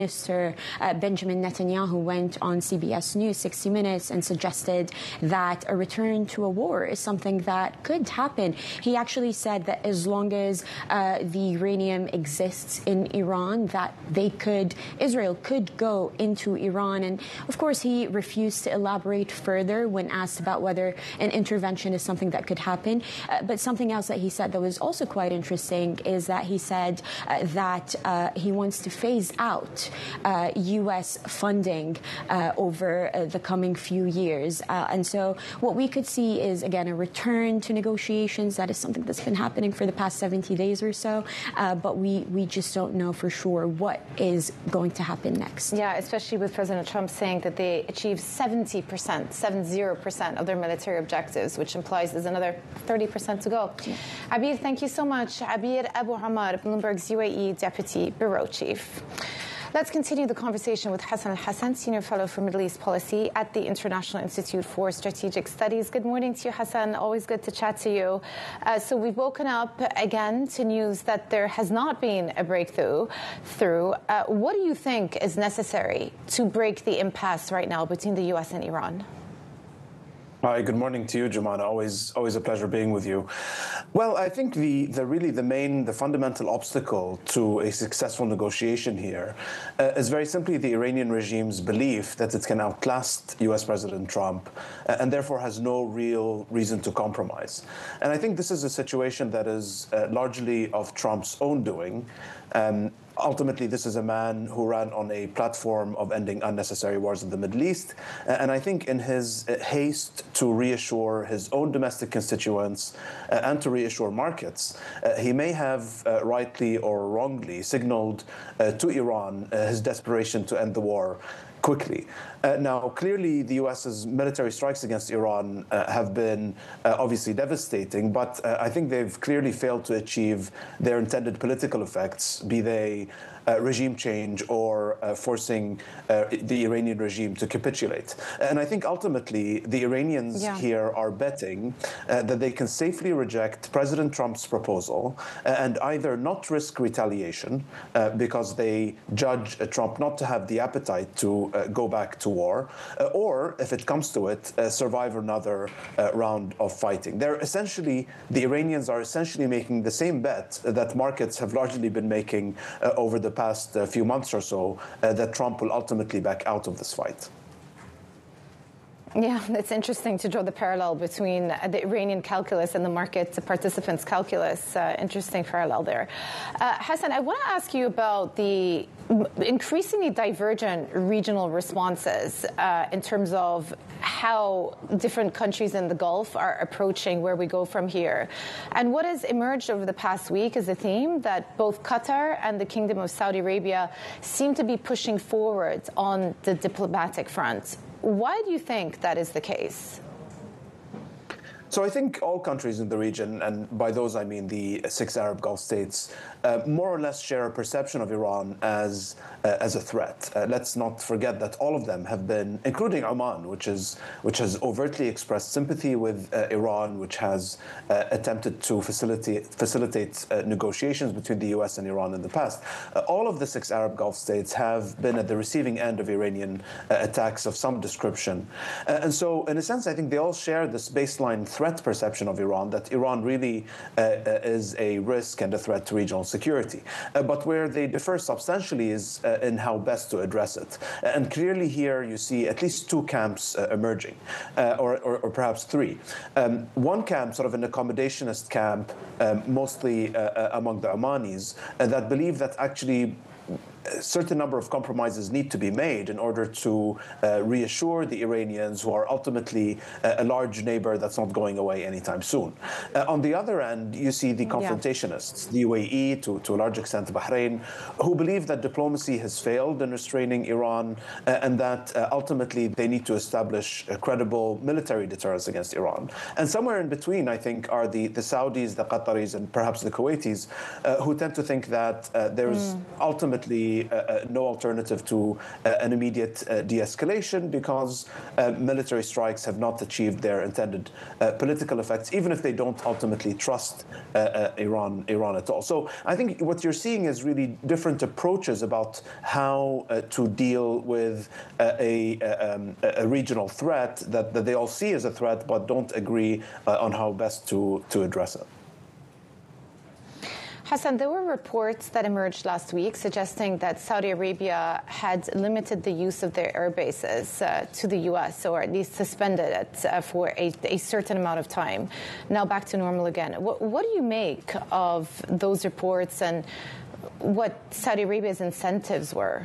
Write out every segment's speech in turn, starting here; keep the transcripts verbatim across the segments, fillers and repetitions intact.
Minister uh, Benjamin Netanyahu went on C B S News sixty minutes and suggested that a return to a war is something that could happen. He actually said that as long as uh, the uranium exists in Iran, that they could, Israel could go into Iran. And of course, he refused to elaborate further when asked about whether an intervention is something that could happen. Uh, but something else that he said that was also quite interesting is that he said uh, that uh, he wants to phase out Uh, U S funding uh, over uh, the coming few years. Uh, and so what we could see is, again, a return to negotiations. That is something that's been happening for the past seventy days or so. Uh, but we, we just don't know for sure what is going to happen next. Yeah, especially with President Trump saying that they achieved seventy percent, seventy percent of their military objectives, which implies there's another thirty percent to go. Yeah. Abir, thank you so much. Abir Abu Ammar, Bloomberg's U A E Deputy Bureau Chief. Let's continue the conversation with Hassan Al-Hassan, Senior Fellow for Middle East Policy at the International Institute for Strategic Studies. Good morning to you, Hassan. Always good to chat to you. Uh, so we've woken up again to news that there has not been a breakthrough. Through. Uh, what do you think is necessary to break the impasse right now between the U S and Iran? Hi, good morning to you, Jumana. Always, always a pleasure being with you. Well, I think the, the really the main, the fundamental obstacle to a successful negotiation here uh, is very simply the Iranian regime's belief that it can outlast U S President Trump uh, and therefore has no real reason to compromise. And I think this is a situation that is uh, largely of Trump's own doing. Um, Ultimately, this is a man who ran on a platform of ending unnecessary wars in the Middle East. And I think in his haste to reassure his own domestic constituents uh, and to reassure markets, uh, he may have uh, rightly or wrongly signaled uh, to Iran uh, his desperation to end the war quickly. Uh, now, clearly, the U S's military strikes against Iran uh, have been uh, obviously devastating, but uh, I think they've clearly failed to achieve their intended political effects, be they uh, regime change or uh, forcing uh, the Iranian regime to capitulate. And I think ultimately the Iranians yeah. here are betting uh, that they can safely reject President Trump's proposal and either not risk retaliation uh, because they judge uh, Trump not to have the appetite to uh, go back to war, uh, or if it comes to it, uh, survive another uh, round of fighting. They're essentially, the Iranians are essentially making the same bet that markets have largely been making uh, over the past uh, few months or so, uh, that Trump will ultimately back out of this fight. Yeah, it's interesting to draw the parallel between the Iranian calculus and the market participants' calculus. Uh, interesting parallel there. Uh, Hassan, I want to ask you about the increasingly divergent regional responses uh, in terms of how different countries in the Gulf are approaching where we go from here. And what has emerged over the past week is a theme that both Qatar and the Kingdom of Saudi Arabia seem to be pushing forward on the diplomatic front. Why do you think that is the case? So I think all countries in the region, and by those I mean the six Arab Gulf states, uh, more or less share a perception of Iran as uh, as a threat. Uh, let's not forget that all of them have been, including Oman, which is which has overtly expressed sympathy with uh, Iran, which has uh, attempted to facilitate facilitate uh, negotiations between the U S and Iran in the past. Uh, all of the six Arab Gulf states have been at the receiving end of Iranian uh, attacks of some description, uh, and so in a sense, I think they all share this baseline threat. threat perception of Iran, that Iran really uh, is a risk and a threat to regional security. Uh, but where they differ substantially is uh, in how best to address it. And clearly here you see at least two camps uh, emerging, uh, or, or, or perhaps three. Um, one camp, sort of an accommodationist camp, um, mostly uh, among the Omanis, uh, that believe that actually a certain number of compromises need to be made in order to uh, reassure the Iranians, who are ultimately uh, a large neighbor that's not going away anytime soon. Uh, on the other end, you see the confrontationists, yeah. the U A E, to, to a large extent Bahrain, who believe that diplomacy has failed in restraining Iran uh, and that uh, ultimately they need to establish a credible military deterrence against Iran. And somewhere in between, I think, are the, the Saudis, the Qataris, and perhaps the Kuwaitis, uh, who tend to think that uh, there's mm. ultimately essentially uh, uh, no alternative to uh, an immediate uh, de-escalation because uh, military strikes have not achieved their intended uh, political effects, even if they don't ultimately trust uh, uh, Iran, Iran at all. So I think what you're seeing is really different approaches about how uh, to deal with uh, a, a, um, a regional threat that, that they all see as a threat, but don't agree uh, on how best to, to address it. Hassan, there were reports that emerged last week suggesting that Saudi Arabia had limited the use of their air bases uh, to the U S, or at least suspended it uh, for a, a certain amount of time. Now back to normal again. What, what do you make of those reports and what Saudi Arabia's incentives were?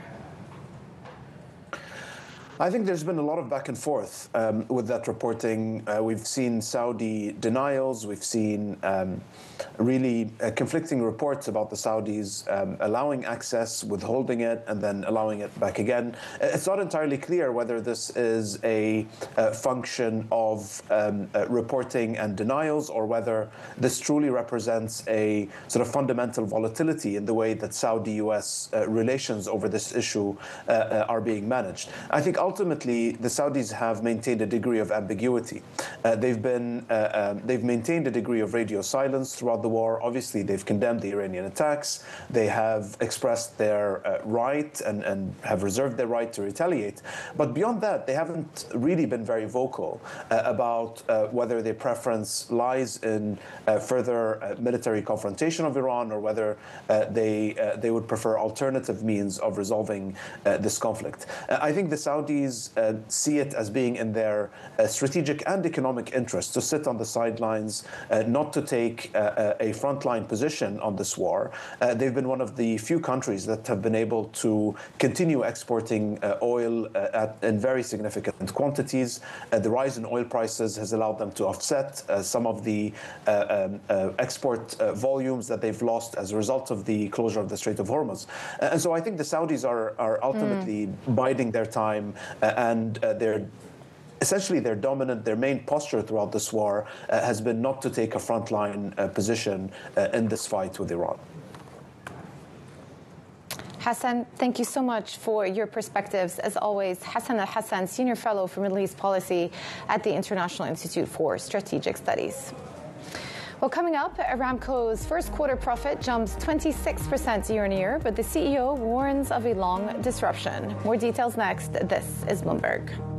I think there's been a lot of back and forth um, with that reporting. Uh, we've seen Saudi denials. We've seen um, really uh, conflicting reports about the Saudis um, allowing access, withholding it, and then allowing it back again. It's not entirely clear whether this is a, a function of um, uh, reporting and denials, or whether this truly represents a sort of fundamental volatility in the way that Saudi-U S uh, relations over this issue uh, uh, are being managed. I think ultimately, the Saudis have maintained a degree of ambiguity. Uh, they've been, uh, um, they've maintained a degree of radio silence throughout the war. Obviously, they've condemned the Iranian attacks. They have expressed their uh, right and, and have reserved their right to retaliate. But beyond that, they haven't really been very vocal uh, about uh, whether their preference lies in uh, further uh, military confrontation of Iran, or whether uh, they uh, they would prefer alternative means of resolving uh, this conflict. Uh, I think the Saudis Uh, see it as being in their uh, strategic and economic interest to sit on the sidelines, uh, not to take uh, a frontline position on this war. Uh, they've been one of the few countries that have been able to continue exporting uh, oil uh, at, in very significant quantities. Uh, the rise in oil prices has allowed them to offset uh, some of the uh, um, uh, export uh, volumes that they've lost as a result of the closure of the Strait of Hormuz. Uh, and so I think the Saudis are, are ultimately mm. biding their time. Uh, and uh, their essentially their dominant, their main posture throughout this war uh, has been not to take a frontline uh, position uh, in this fight with Iran. Hassan, thank you so much for your perspectives. As always, Hassan Al-Hassan, Senior Fellow for Middle East Policy at the International Institute for Strategic Studies. Well, coming up, Aramco's first quarter profit jumps twenty-six percent year on year, but the C E O warns of a long disruption. More details next. This is Bloomberg.